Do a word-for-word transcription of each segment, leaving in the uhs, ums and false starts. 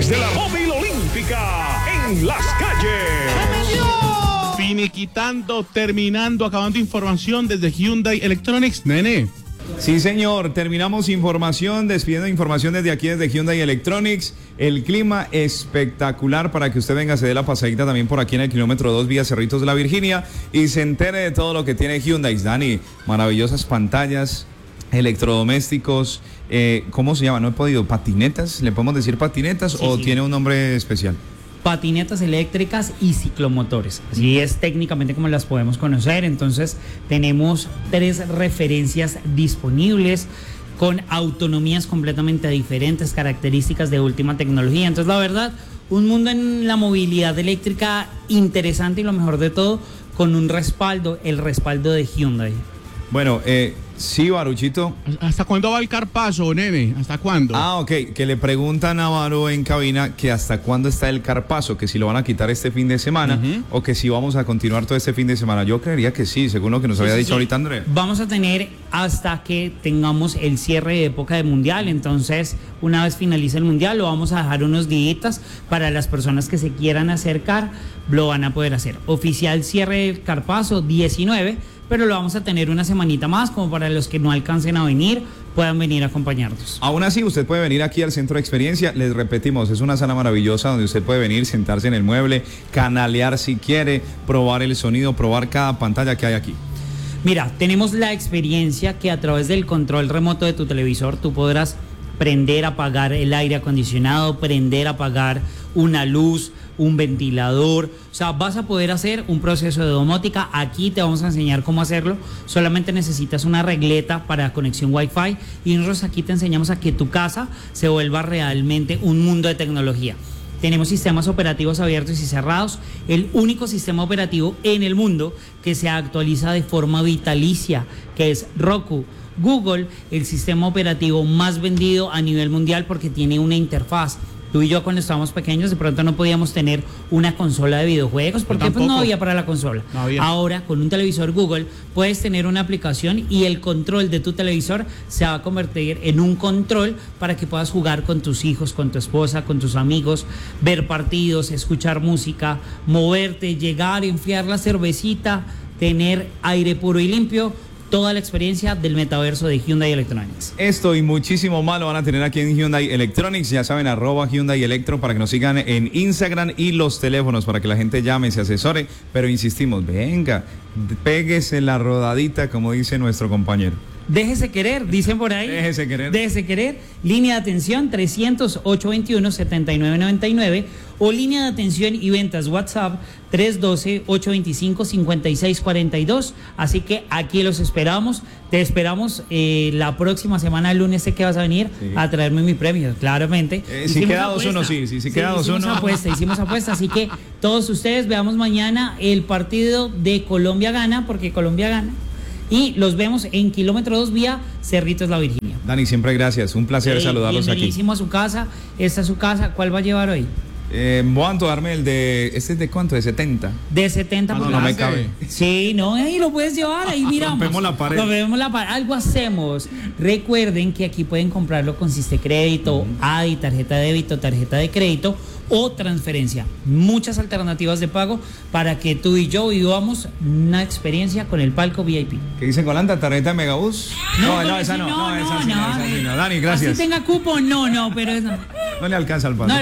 desde la móvil olímpica en las calles. Finiquitando, terminando, acabando información desde Hyundai Electronics, nene. Sí, señor, terminamos información, despidiendo información desde aquí, desde Hyundai Electronics. El clima espectacular para que usted venga, se dé la pasadita también por aquí en el kilómetro dos, vía Cerritos de la Virginia, y se entere de todo lo que tiene Hyundai. Dani, maravillosas pantallas, electrodomésticos, eh, ¿cómo se llama? No he podido, patinetas, ¿le podemos decir patinetas sí, o sí. tiene un nombre especial? Patinetas eléctricas y ciclomotores, así es técnicamente como las podemos conocer. Entonces tenemos tres referencias disponibles con autonomías completamente diferentes, características de última tecnología. Entonces la verdad, un mundo en la movilidad eléctrica interesante y lo mejor de todo, con un respaldo, el respaldo de Hyundai. Bueno, eh, sí, Baruchito. ¿Hasta cuándo va el carpazo, nene? ¿Hasta cuándo? Ah, ok, que le preguntan a Baru en cabina que hasta cuándo está el carpazo, que si lo van a quitar este fin de semana uh-huh. o que si vamos a continuar todo este fin de semana. Yo creería que sí, según lo que nos sí, había sí, dicho sí. ahorita André. Vamos a tener hasta que tengamos el cierre de época de mundial, entonces una vez finalice el mundial lo vamos a dejar unos días para las personas que se quieran acercar, lo van a poder hacer. Oficial cierre del carpazo diecinueve, pero lo vamos a tener una semanita más, como para los que no alcancen a venir, puedan venir a acompañarnos. Aún así, usted puede venir aquí al Centro de Experiencia, les repetimos, es una sala maravillosa donde usted puede venir, sentarse en el mueble, canalear si quiere, probar el sonido, probar cada pantalla que hay aquí. Mira, tenemos la experiencia que a través del control remoto de tu televisor tú podrás prender, apagar el aire acondicionado, prender, apagar una luz, un ventilador, o sea, vas a poder hacer un proceso de domótica. Aquí te vamos a enseñar cómo hacerlo. Solamente necesitas una regleta para conexión Wi-Fi y nosotros aquí te enseñamos a que tu casa se vuelva realmente un mundo de tecnología. Tenemos sistemas operativos abiertos y cerrados, el único sistema operativo en el mundo que se actualiza de forma vitalicia, que es Roku. Google, el sistema operativo más vendido a nivel mundial porque tiene una interfaz. Tú y yo cuando estábamos pequeños de pronto no podíamos tener una consola de videojuegos porque pues no había para la consola. No había. Ahora con un televisor Google puedes tener una aplicación y el control de tu televisor se va a convertir en un control para que puedas jugar con tus hijos, con tu esposa, con tus amigos, ver partidos, escuchar música, moverte, llegar, enfriar la cervecita, tener aire puro y limpio. Toda la experiencia del metaverso de Hyundai Electronics. Esto y muchísimo más lo van a tener aquí en Hyundai Electronics. Ya saben, arroba Hyundai Electro para que nos sigan en Instagram y los teléfonos para que la gente llame y se asesore. Pero insistimos, venga, péguese la rodadita, como dice nuestro compañero. Déjese querer, dicen por ahí. Déjese querer. Déjese querer. Línea de atención trescientos, ochocientos veintiuno, setenta y nueve noventa y nueve o línea de atención y ventas WhatsApp tres uno dos, ocho dos cinco, cinco seis cuatro dos. Así que aquí los esperamos. Te esperamos eh, la próxima semana, el lunes, sé que vas a venir sí. a traerme mi premio, claramente. Eh, si queda dos uno, sí. Si, si queda dos uno. Hicimos apuesta, hicimos apuesta. Así que todos ustedes veamos mañana el partido de Colombia gana, porque Colombia gana. Y los vemos en kilómetro dos vía Cerritos La Virginia. Dani, siempre gracias, un placer eh, saludarlos aquí. Bienvenidísimo a su casa, esta es su casa. ¿Cuál va a llevar hoy? Eh, voy a antojarme el de, ¿este es de cuánto? ¿De setenta? De setenta por no me cabe. Sí, no, ahí lo puedes llevar, ahí miramos. Rompemos la pared. Rompemos la pared, algo hacemos. Recuerden que aquí pueden comprarlo con Siste Crédito, mm. A D I, tarjeta de débito, tarjeta de crédito o transferencia. Muchas alternativas de pago para que tú y yo vivamos una experiencia con el palco V I P. ¿Qué dice Colanta? ¿Tarjeta de Megabús? No, no, no, esa no. No, no, esa sí no, esa sí no. Dani, gracias. Si tenga cupo, no, no, pero eso. No le alcanza al paso. No,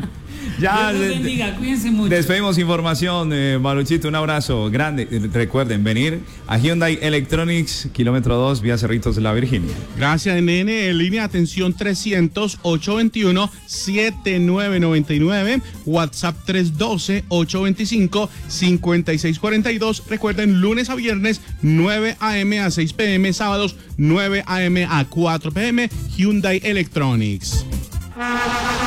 ya, Dios los bendiga, cuídense mucho. Despedimos información, eh, Baruchito, un abrazo grande. Recuerden venir a Hyundai Electronics, kilómetro dos, vía Cerritos de la Virginia. Gracias, nene. En línea de atención trescientos, ochocientos veintiuno, setenta y nueve noventa y nueve, WhatsApp tres uno dos, ocho dos cinco, cinco seis cuatro dos. Recuerden, lunes a viernes, nueve a eme a seis pe eme, sábados, nueve a eme a cuatro pe eme, Hyundai Electronics.